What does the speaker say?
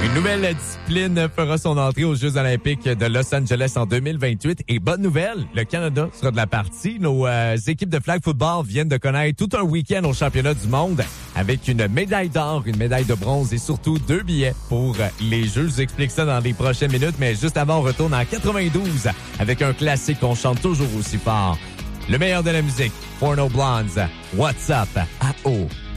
Une nouvelle discipline fera son entrée aux Jeux olympiques de Los Angeles en 2028. Et bonne nouvelle, le Canada sera de la partie. Nos équipes de flag football viennent de connaître tout un week-end au championnat du monde avec une médaille d'or, une médaille de bronze et surtout 2 billets pour les Jeux. Je vous explique ça dans les prochaines minutes, mais juste avant, on retourne en 92 avec un classique qu'on chante toujours aussi fort. Le meilleur de la musique, Porno Blondes, What's Up, à O.